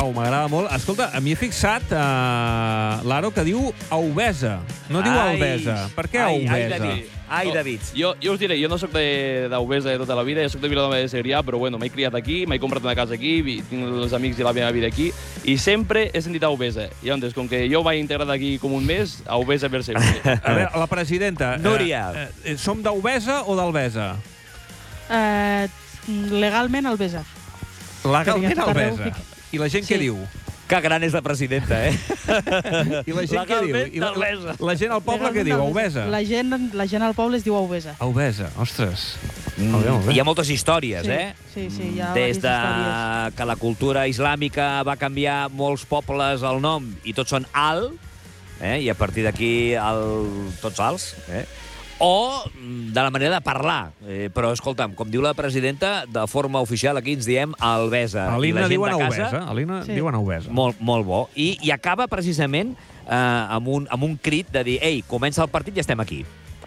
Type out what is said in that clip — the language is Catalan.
Au, m'agrada molt. Escolta, m'hi he fixat, l'Aro, que diu Auvesa. No diu Albesa. Per què Auvesa? Ai, David. Jo us diré, jo no sóc d'Auvesa de tota la vida, jo sóc de Vilanova de Segrià, però bueno, m'he criat aquí, m'he comprat una casa aquí, tinc els amics i la meva vida aquí, i sempre he sentit Auvesa. I llavors, com que jo vaig integrar d'aquí com un mes, Auvesa per sempre. A veure, la presidenta... Núria. Som d'Auvesa o d'Albesa? Legalment, Albesa. Legalment Albesa. I la gent què diu? Que gran és la presidenta, eh? I la gent què diu? I la gent al poble què diu? Auvesa? La gent al poble es diu Auvesa. Auvesa, ostres. Hi ha moltes històries, eh? Sí, hi ha Des diverses històries. que la cultura islàmica va canviar molts pobles el nom i tots són Al, i a partir d'aquí tots alts, o de la manera de parlar. Però, escolta'm, com diu la presidenta, de forma oficial aquí ens diem Albesa. A l'Ina diuen Auvesa. A l'Ina diuen Auvesa. Molt bo. I acaba precisament amb un crit de dir, ei, comença el partit i estem aquí.